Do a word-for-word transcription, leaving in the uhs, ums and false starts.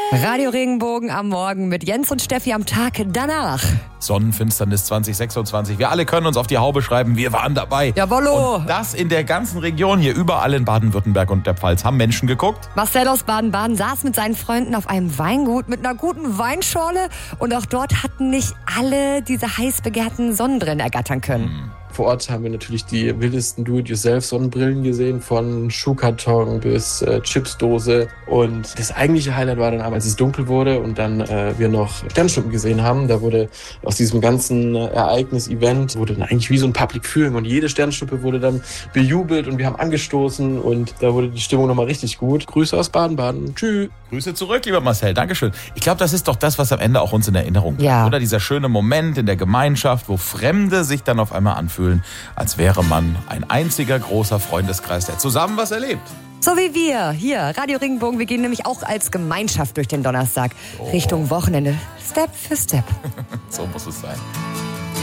Radio Regenbogen am Morgen mit Jens und Steffi am Tag danach. Sonnenfinsternis zwanzig sechsundzwanzig. Wir alle können uns auf die Haube schreiben, wir waren dabei. Jawollo. Und das in der ganzen Region hier, überall in Baden-Württemberg und der Pfalz. Haben Menschen geguckt? Marcel aus Baden-Baden saß mit seinen Freunden auf einem Weingut mit einer guten Weinschorle. Und auch dort hatten nicht alle diese heiß begehrten Sonnenbrillen ergattern können. Hm. Vor Ort haben wir natürlich die wildesten Do-it-yourself-Sonnenbrillen gesehen, von Schuhkarton bis äh, Chipsdose. Und das eigentliche Highlight war dann aber, als es dunkel wurde und dann äh, wir noch Sternschnuppen gesehen haben. Da wurde aus diesem ganzen äh, Ereignis-Event, wurde dann eigentlich wie so ein Public Viewing. Und jede Sternschnuppe wurde dann bejubelt und wir haben angestoßen. Und da wurde die Stimmung nochmal richtig gut. Grüße aus Baden-Baden. Tschüss. Grüße zurück, lieber Marcel. Dankeschön. Ich glaube, das ist doch das, was am Ende auch uns in Erinnerung bleibt. Ja. Oder dieser schöne Moment in der Gemeinschaft, wo Fremde sich dann auf einmal anfühlen, als wäre man ein einziger großer Freundeskreis, der zusammen was erlebt. So wie wir hier, Radio Regenbogen. Wir gehen nämlich auch als Gemeinschaft durch den Donnerstag. Oh. Richtung Wochenende. Step für Step. So muss es sein.